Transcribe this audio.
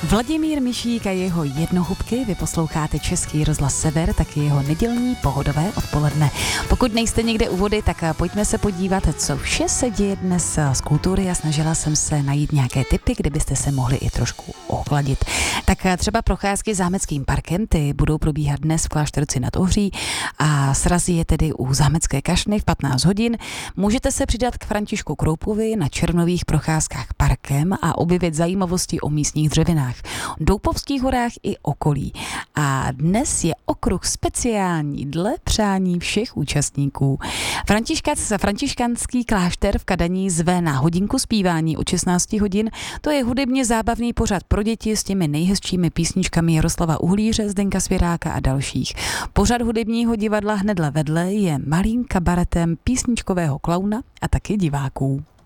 Vladimír Mišík a jeho jednohubky, vy posloucháte Český rozhlas Sever, taky jeho nedělní pohodové odpoledne. Pokud nejste někde u vody, tak pojďme se podívat, co vše se děje dnes z kultury a snažila jsem se najít nějaké tipy, kde byste se mohli i trošku ochladit. Tak třeba procházky zámeckým parkem, ty budou probíhat dnes v Klášterci nad Ohří a srazí je tedy u Zámecké kašny v 15 hodin. Můžete se přidat k Františku Kroupovi na červnových procházkách parkem a objevit zajímavosti o místních dřevinách, Doupovských horách i okolí. A dnes je okruh speciální dle přání všech účastníků. Františkánský klášter v Kadaní zve na hodinku zpívání od 16 hodin. To je hudebně zábavný pořad pro děti s těmi nejhezčími písničkami Jaroslava Uhlíře, Zdenka Svěráka a dalších. Pořad hudebního divadla hnedle vedle je malým kabaretem písničkového klauna a taky diváků.